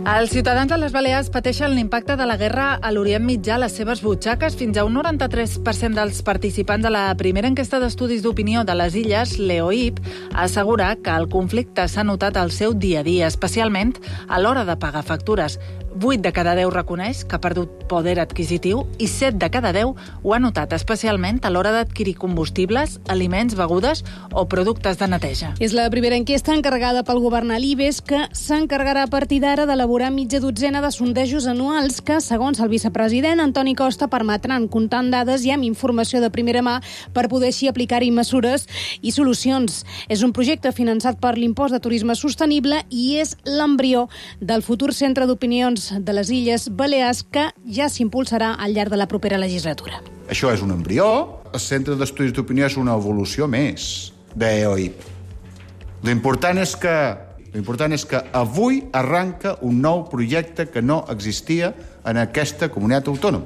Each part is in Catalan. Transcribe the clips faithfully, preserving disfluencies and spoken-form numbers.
Els ciutadans de les Balears pateixen l'impacte de la guerra a l'Orient Mitjà a les seves butxaques. Fins a un noranta-tres per cent dels participants de la primera enquesta d'estudis d'opinió de les illes, l'E O I P, assegura que el conflicte s'ha notat al seu dia a dia, especialment a l'hora de pagar factures. vuit de cada deu reconeix que ha perdut poder adquisitiu i set de cada deu ho ha notat especialment a l'hora d'adquirir combustibles, aliments, begudes o productes de neteja. És la primera enquesta encarregada pel govern a l'I B E S que s'encarregarà a partir d'ara d'elaborar mitja dotzena de sondejos anuals que, segons el vicepresident Antoni Costa, permetran comptar amb dades i amb informació de primera mà per poder així aplicar-hi mesures i solucions. És un projecte finançat per l'impost de turisme sostenible i és l'embrió del futur centre d'opinions de les Illes Balears que ja s'impulsarà al llarg de la propera legislatura. Això és un embrió. El centre d'estudis d'opinió és una evolució més d'E O I P. L'important és que l'important és que avui arranca un nou projecte que no existia en aquesta comunitat autònoma.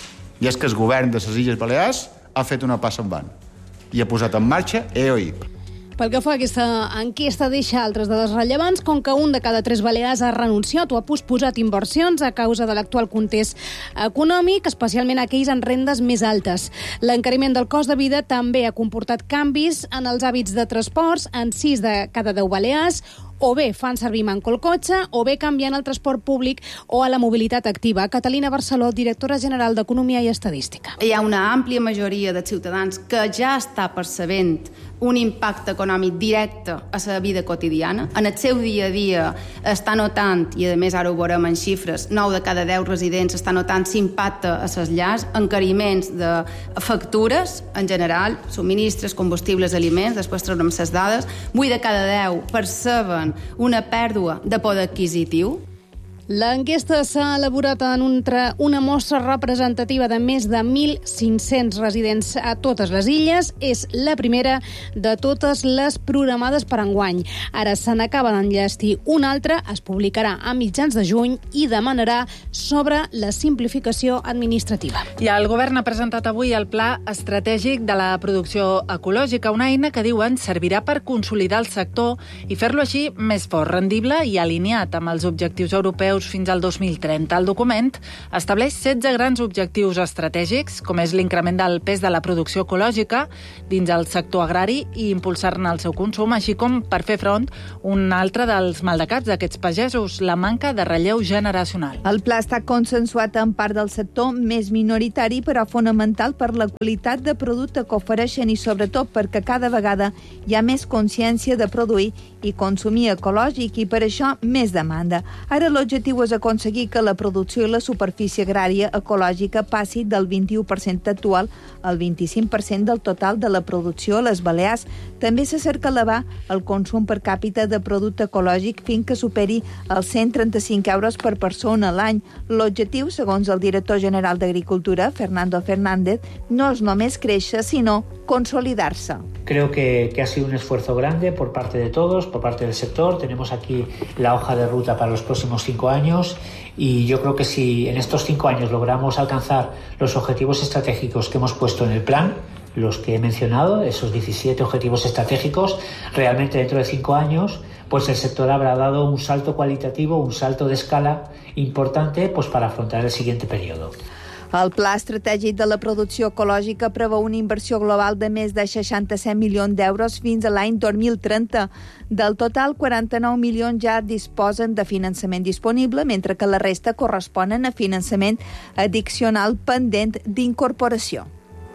I és que el govern de les Illes Balears ha fet una passa endavant i ha posat en marxa E O I P. Pel que fa a aquesta enquesta deixa altres dades rellevants, com que un de cada tres balears ha renunciat o ha posposat inversions a causa de l'actual context econòmic, especialment aquells en rendes més altes. L'encariment del cost de vida també ha comportat canvis en els hàbits de transports en sis de cada deu balears, o bé fan servir manco el cotxe, o bé canviant el transport públic o a la mobilitat activa. Catalina Barceló, directora general d'Economia i Estadística. Hi ha una àmplia majoria de ciutadans que ja està percebent un impacte econòmic directe a la vida quotidiana. En el seu dia a dia està notant, i a més ara ho veurem en xifres, nou de cada deu residents està notant l'impacte a les llars, encariments de factures en general, subministres, combustibles, aliments, després traurem les dades, vuit de cada deu perceben una pèrdua de poder adquisitiu. L'enquesta s'ha elaborat en una mostra representativa de més de mil cinc-cents residents a totes les illes. És la primera de totes les programades per enguany. Ara se n'acaba d'enllestir una altra, es publicarà a mitjans de juny i demanarà sobre la simplificació administrativa. I el govern ha presentat avui el Pla Estratègic de la Producció Ecològica, una eina que diuen servirà per consolidar el sector i fer-lo així més fort, rendible i alineat amb els objectius europeus fins al dos mil trenta. El document estableix setze grans objectius estratègics, com és l'increment del pes de la producció ecològica dins el sector agrari i impulsar-ne el seu consum, així com per fer front un altre dels maldecaps d'aquests pagesos, la manca de relleu generacional. El pla està consensuat en part del sector més minoritari, però fonamental per la qualitat de producte que ofereixen i sobretot perquè cada vegada hi ha més consciència de produir i consumir ecològic i per això més demanda. Ara l'objectiu és aconseguir que la producció i la superfície agrària ecològica passi del vint-i-u per cent actual al vint-i-cinc per cent del total de la producció a les Balears. També se cerca elevar el consum per càpita de producte ecològic fins que superi els cent trenta-cinc euros per persona a l'any. L'objectiu, segons el director general d'Agricultura, Fernando Fernández, no és només créixer, sinó consolidarse. Creo que, que ha sido un esfuerzo grande por parte de todos, por parte del sector. Tenemos aquí la hoja de ruta para los próximos cinco años y yo creo que si en estos cinco años logramos alcanzar los objetivos estratégicos que hemos puesto en el plan, los que he mencionado, esos diecisiete objetivos estratégicos, realmente dentro de cinco años, pues el sector habrá dado un salto cualitativo, un salto de escala importante pues para afrontar el siguiente periodo. El Pla Estratègic de la Producció Ecològica preveu una inversió global de més de seixanta-set milions d'euros fins a l'any dos mil trenta. Del total, quaranta-nou milions ja disposen de finançament disponible, mentre que la resta corresponen a finançament addicional pendent d'incorporació.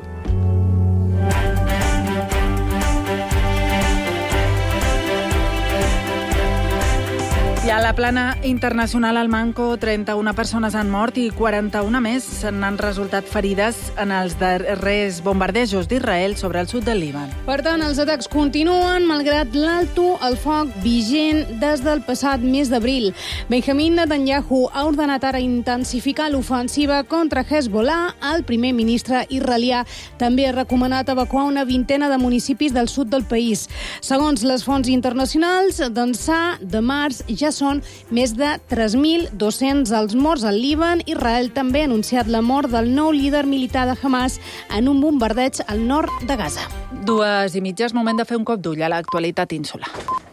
I a la plana internacional al Manco, trenta-una persones han mort i quaranta-una més n'han resultat ferides en els darrers bombardejos d'Israel sobre el sud del Líban. Per tant, els atacs continuen malgrat l'alto el foc vigent des del passat mes d'abril. Benjamin Netanyahu ha ordenat ara intensificar l'ofensiva contra Hezbollah. El primer ministre israelià també ha recomanat evacuar una vintena de municipis del sud del país. Segons les fonts internacionals, d'ençà de març ja són més de tres mil dos-cents els morts al Líban. Israel també ha anunciat la mort del nou líder militar de Hamas en un bombardeig al nord de Gaza. Dues i mitja, és moment de fer un cop d'ull a l'actualitat insular.